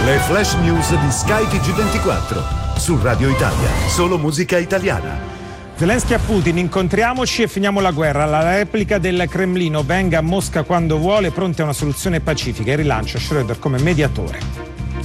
Le flash news di Sky TG24 su Radio Italia, solo musica italiana. Zelensky a Putin, incontriamoci e finiamo la guerra. La replica del Cremlino, venga a Mosca quando vuole, pronti a una soluzione pacifica, e rilancia Schröder come mediatore.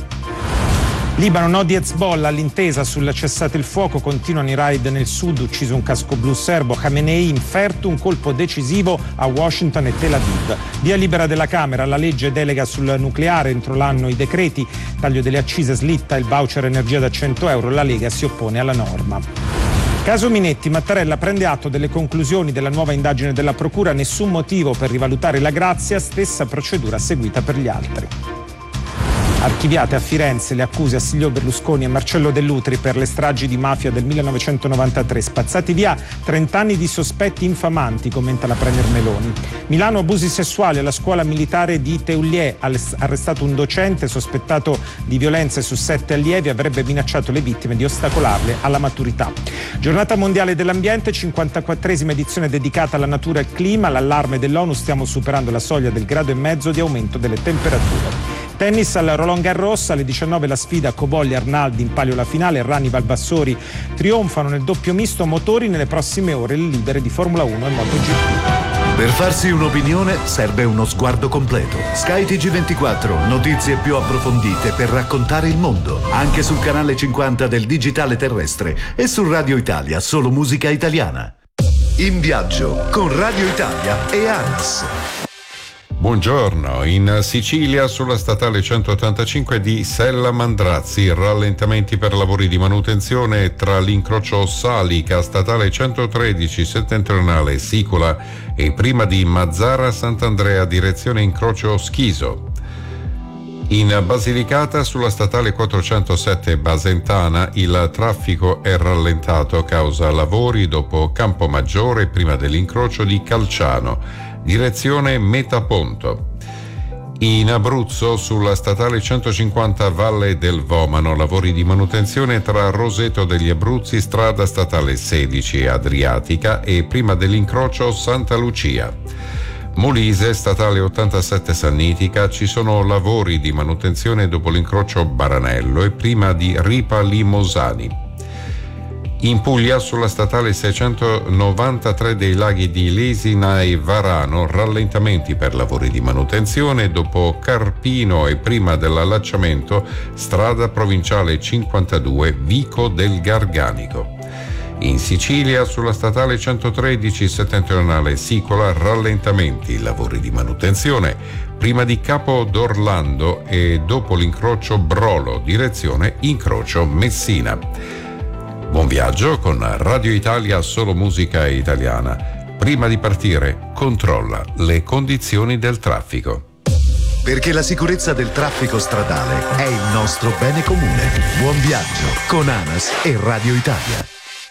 Libano, no di Hezbollah, all'intesa sul cessate il fuoco, continuano i raid nel sud, ucciso un casco blu serbo, Khamenei inferto, un colpo decisivo a Washington e Tel Aviv. Via libera della Camera, la legge delega sul nucleare, entro l'anno i decreti, taglio delle accise, slitta il voucher energia da 100 euro, la Lega si oppone alla norma. Caso Minetti, Mattarella prende atto delle conclusioni della nuova indagine della Procura, nessun motivo per rivalutare la grazia, stessa procedura seguita per gli altri. Archiviate a Firenze le accuse a Silvio Berlusconi e Marcello Dell'Utri per le stragi di mafia del 1993, spazzati via 30 anni di sospetti infamanti, commenta la premier Meloni. Milano, abusi sessuali alla scuola militare di Teulier, arrestato un docente sospettato di violenze su 7 allievi, avrebbe minacciato le vittime di ostacolarle alla maturità. Giornata mondiale dell'ambiente, 54esima edizione dedicata alla natura e al clima, l'allarme dell'ONU, stiamo superando la soglia del 1,5 gradi di aumento delle temperature. Tennis al Roland Garros, alle 19 la sfida Cobolli-Arnaldi, in palio la finale, Errani Valvassori trionfano nel doppio misto motori, nelle prossime ore le libere di Formula 1 e MotoGP. Per farsi un'opinione serve uno sguardo completo. Sky TG24, notizie più approfondite per raccontare il mondo, anche sul canale 50 del digitale terrestre e su Radio Italia, solo musica italiana. In viaggio con Radio Italia e ANAS. Buongiorno, in Sicilia sulla statale 185 di Sella Mandrazzi, rallentamenti per lavori di manutenzione tra l'incrocio Salica, statale 113 settentrionale Sicola e prima di Mazzara Sant'Andrea direzione incrocio Schiso. In Basilicata sulla statale 407 Basentana il traffico è rallentato causa lavori dopo Campomaggiore prima dell'incrocio di Calciano. Direzione Metaponto. In Abruzzo sulla statale 150 Valle del Vomano lavori di manutenzione tra Roseto degli Abruzzi strada statale 16 Adriatica e prima dell'incrocio Santa Lucia. Molise statale 87 Sannitica ci sono lavori di manutenzione dopo l'incrocio Baranello e prima di Ripa Limosani. In Puglia sulla statale 693 dei laghi di Lesina e Varano rallentamenti per lavori di manutenzione dopo Carpino e prima dell'allacciamento strada provinciale 52 Vico del Garganico. In Sicilia sulla statale 113 settentrionale Sicola rallentamenti lavori di manutenzione prima di Capo d'Orlando e dopo l'incrocio Brolo direzione incrocio Messina. Buon viaggio con Radio Italia, solo musica italiana. Prima di partire, controlla le condizioni del traffico. Perché la sicurezza del traffico stradale è il nostro bene comune. Buon viaggio con ANAS e Radio Italia.